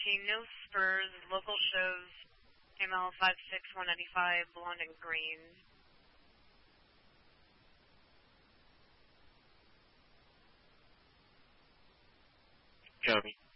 no Spurs, local shows, ML 56195, blonde and green. Copy.